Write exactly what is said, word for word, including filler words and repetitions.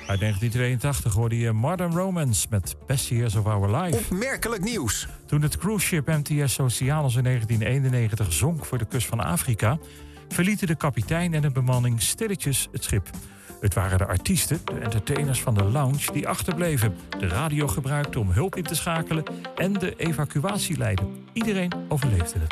Uit negentien tweeëntachtig hoorde je Modern Romance met Best Years of Our Life. Opmerkelijk nieuws. Toen het cruiseschip M T S Oceanus in negentien eenennegentig zonk voor de kust van Afrika, verlieten de kapitein en de bemanning stilletjes het schip. Het waren de artiesten, de entertainers van de lounge, die achterbleven, de radio gebruikten om hulp in te schakelen en de evacuatie leidden. Iedereen overleefde het.